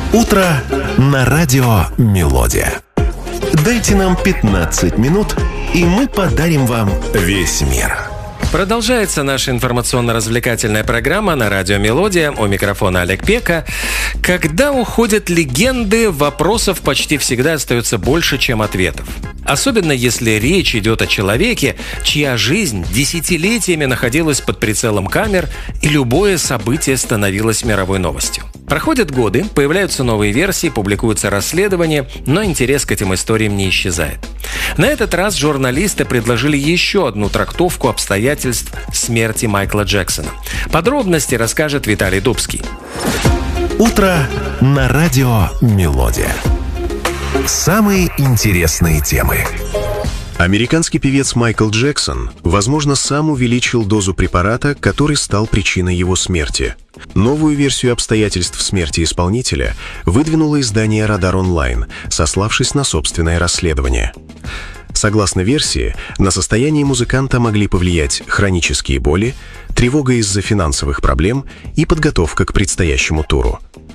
Утро на радио «Мелодия». Дайте нам 15 минут, и мы подарим вам весь мир. Продолжается наша информационно-развлекательная программа на радио «Мелодия». У микрофона Олег Пека. Когда уходят легенды, вопросов почти всегда остается больше, чем ответов. Особенно если речь идет о человеке, чья жизнь десятилетиями находилась под прицелом камер, и любое событие становилось мировой новостью. Проходят годы, появляются новые версии, публикуются расследования, но интерес к этим историям не исчезает. На этот раз журналисты предложили еще одну трактовку обстоятельств смерти Майкла Джексона. Подробности расскажет Виталий Дубский. Утро на радио «Мелодия». Самые интересные темы. Американский певец Майкл Джексон, возможно, сам увеличил дозу препарата, который стал причиной его смерти. Новую версию обстоятельств смерти исполнителя выдвинуло издание «Радар Онлайн», сославшись на собственное расследование. Согласно версии, на состояние музыканта могли повлиять хронические боли, тревога из-за финансовых проблем и подготовка к предстоящему туру.